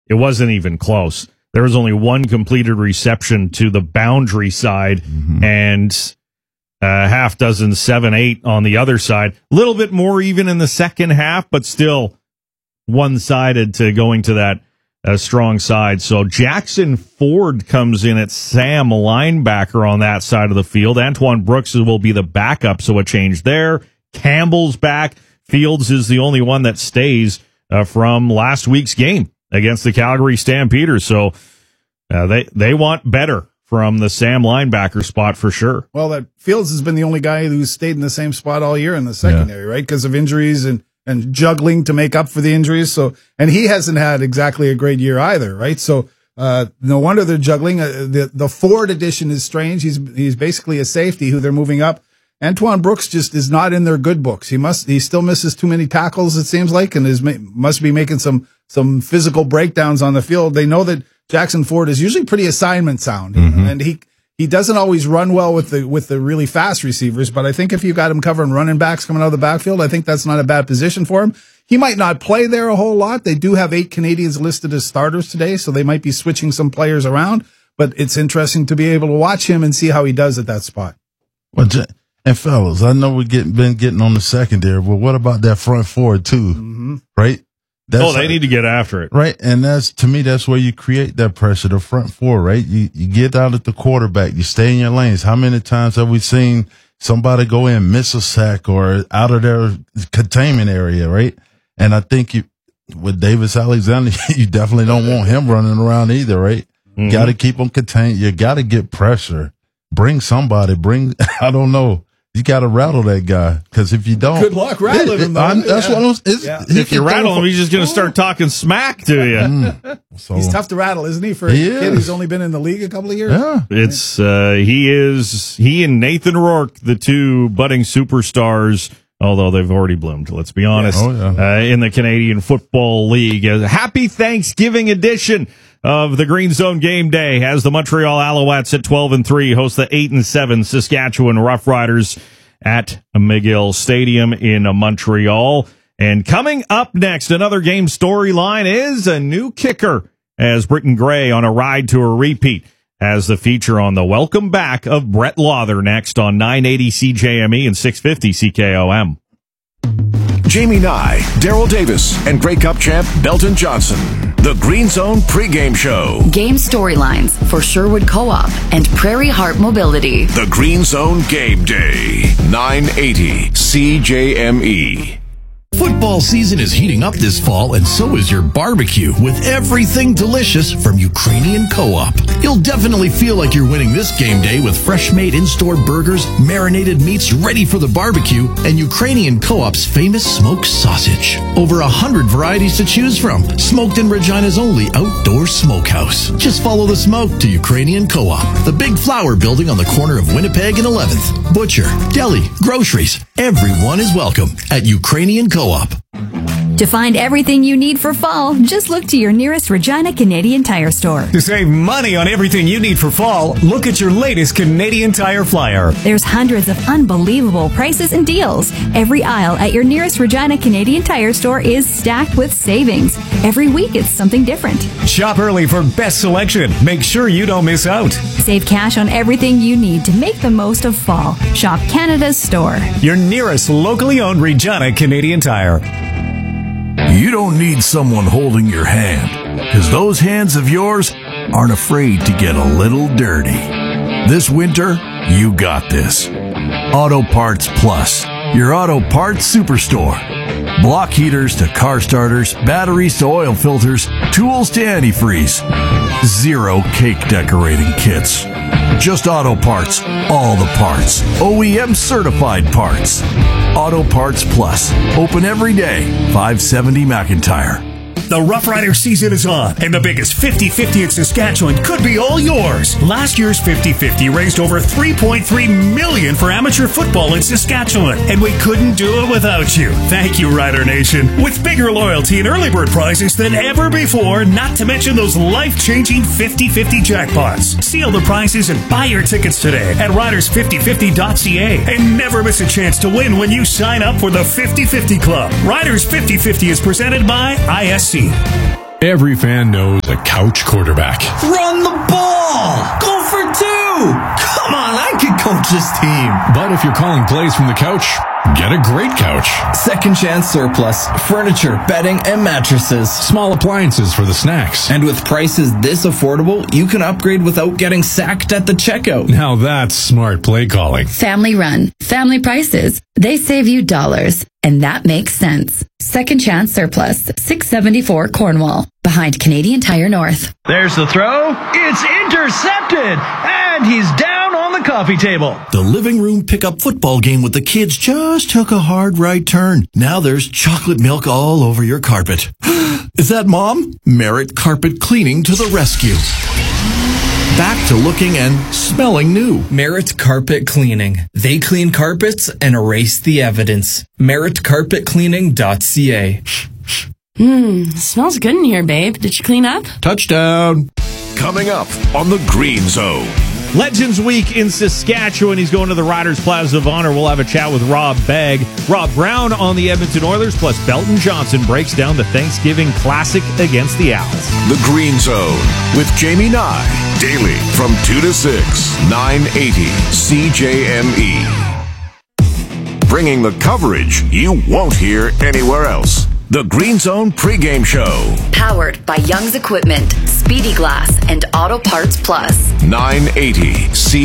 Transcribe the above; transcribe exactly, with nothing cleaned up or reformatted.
it wasn't even close. There was only one completed reception to the boundary side, mm-hmm. and a half dozen, seven, eight on the other side. A little bit more even in the second half, but still one-sided to going to that uh, strong side. So Jackson Ford comes in at Sam linebacker on that side of the field. Antoine Brooks will be the backup, so a change there. Campbell's back. Fields is the only one that stays uh, from last week's game against the Calgary Stampeders. So uh, they they want better from the Sam linebacker spot for sure. Well, that Fields has been the only guy who's stayed in the same spot all year in the secondary, yeah. right? Because of injuries and, and juggling to make up for the injuries. So, and he hasn't had exactly a great year either, right? So, uh, no wonder they're juggling. Uh, the the Ford addition is strange. He's he's basically a safety who they're moving up. Antoine Brooks just is not in their good books. He must he still misses too many tackles, it seems like, and is must be making some some physical breakdowns on the field. They know that Jackson Ford is usually pretty assignment sound, mm-hmm. and he he doesn't always run well with the with the really fast receivers. But I think if you got him covering running backs coming out of the backfield, I think that's not a bad position for him. He might not play there a whole lot. They do have eight Canadians listed as starters today, so they might be switching some players around. But it's interesting to be able to watch him and see how he does at that spot. Well, and fellas, I know we've get, been getting on the secondary, but what about that front four too? Mm-hmm. Right? That's oh, they need to get after it. Right. And that's, to me, that's where you create that pressure, the front four, right? You, you get out at the quarterback, you stay in your lanes. How many times have we seen somebody go in, miss a sack or out of their containment area, right? And I think you, with Davis Alexander, you definitely don't want him running around either, right? Mm-hmm. You got to keep him contained. You got to get pressure. Bring somebody, bring, I don't know. You got to rattle that guy, because if you don't, good luck rattling him. Though. That's yeah. what I was. It's, yeah. If you rattle him, he's just going to start talking smack to you. Mm. So, he's tough to rattle, isn't he? For a he kid is. who's only been in the league a couple of years. Yeah, it's uh, he is he and Nathan Rourke, the two budding superstars. Although they've already bloomed, let's be honest, yeah. Oh, yeah. uh, in the Canadian Football League. Uh, happy Thanksgiving edition of the Green Zone Game Day as the Montreal Alouettes at twelve and three host the eight and seven Saskatchewan Roughriders at McGill Stadium in Montreal. And coming up next, another game storyline is a new kicker as Britton Gray on a ride to a repeat as the feature on the welcome back of Brett Lawther next on nine eighty C J M E and six fifty C K O M. Jamie Nye, Daryl Davis, and Grey Cup champ Belton Johnson. The Green Zone pregame show. Game storylines for Sherwood Co-op and Prairie Heart Mobility. The Green Zone Game Day. nine eighty C J M E. Football season is heating up this fall, and so is your barbecue with everything delicious from Ukrainian Co-op. You'll definitely feel like you're winning this game day with fresh-made in-store burgers, marinated meats ready for the barbecue, and Ukrainian Co-op's famous smoked sausage. Over a hundred varieties to choose from. Smoked in Regina's only outdoor smokehouse. Just follow the smoke to Ukrainian Co-op, the big flower building on the corner of Winnipeg and eleventh. Butcher, deli, groceries, everyone is welcome at Ukrainian Co-op. To find everything you need for fall, just look to your nearest Regina Canadian Tire store. To save money on everything you need for fall, look at your latest Canadian Tire flyer. There's hundreds of unbelievable prices and deals. Every aisle at your nearest Regina Canadian Tire store is stacked with savings. Every week it's something different. Shop early for best selection. Make sure you don't miss out. Save cash on everything you need to make the most of fall. Shop Canada's store. Your nearest locally owned Regina Canadian Tire. You don't need someone holding your hand, because those hands of yours aren't afraid to get a little dirty. This winter, you got this. Auto Parts Plus, your auto parts superstore. Block heaters to car starters, batteries to oil filters, tools to antifreeze. Zero cake decorating kits. Just auto parts, all the parts. O E M certified parts. Auto Parts Plus. Open every day. five seventy McIntyre. The Rough Rider season is on, and the biggest fifty fifty in Saskatchewan could be all yours. Last year's fifty fifty raised over three point three million dollars for amateur football in Saskatchewan, and we couldn't do it without you. Thank you, Rider Nation. With bigger loyalty and early bird prizes than ever before, not to mention those life-changing fifty fifty jackpots. Seal the prizes and buy your tickets today at riders fifty fifty dot c a, and never miss a chance to win when you sign up for the fifty fifty Club. Riders fifty fifty is presented by I S C. Every fan knows a couch quarterback. Run the ball! Go for two! Come on, I could coach this team. But if you're calling plays from the couch, get a great couch. Second Chance Surplus. Furniture, bedding, and mattresses. Small appliances for the snacks. And with prices this affordable, you can upgrade without getting sacked at the checkout. Now that's smart play calling. Family run, family prices. They save you dollars. And that makes sense. Second Chance Surplus, six seventy-four Cornwall, behind Canadian Tire North. There's the throw. It's intercepted. And he's down on the coffee table. The living room pickup football game with the kids just took a hard right turn. Now there's chocolate milk all over your carpet. Is that Mom? Merit Carpet Cleaning to the rescue. Back to looking and smelling new. Merit Carpet Cleaning. They clean carpets and erase the evidence. merit carpet cleaning dot c a. Mmm, smells good in here, babe. Did you clean up? Touchdown. Coming up on the Green Zone. Legends Week in Saskatchewan. He's going to the Riders Plaza of Honor. We'll have a chat with Rob Begg. Rob Brown on the Edmonton Oilers, plus Belton Johnson breaks down the Thanksgiving Classic against the Owls. The Green Zone with Jamie Nye. Daily from two to six, nine eighty C J M E. Bringing the coverage you won't hear anywhere else. The Green Zone pregame show. Powered by Young's Equipment, Speedy Glass, and Auto Parts Plus. nine eighty C